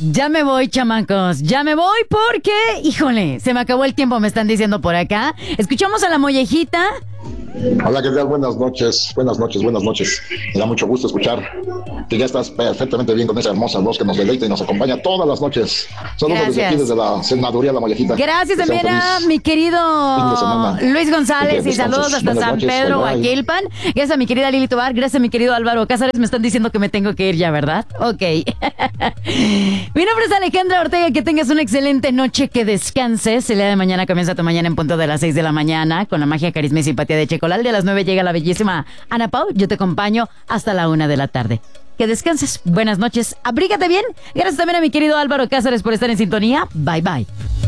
Ya me voy, chamacos. Ya me voy porque, híjole, se me acabó el tiempo, me están diciendo por acá. Escuchamos a la mollejita. Hola, ¿qué tal? Buenas noches, buenas noches, buenas noches. Me da mucho gusto escuchar que ya estás perfectamente bien con esa hermosa voz que nos deleita y nos acompaña todas las noches. Saludos desde aquí, desde la senaduría La Mollejita. Gracias también a mi querido Luis González y saludos hasta San Pedro, Guaquilpan. Gracias a mi querida Lili Tobar, gracias a mi querido Álvaro Cázares. Me están diciendo que me tengo que ir ya, ¿verdad? Ok. Mi nombre es Alejandra Ortega, que tengas una excelente noche, que descanses. El día de mañana comienza tu mañana en punto de las 6 de la mañana con la magia, carisma y simpatía de Checolalde. A las 9 llega la bellísima Ana Pau. Yo te acompaño hasta la 1 de la tarde. Que descanses. Buenas noches. Abrígate bien. Gracias también a mi querido Álvaro Cázares por estar en sintonía. Bye, bye.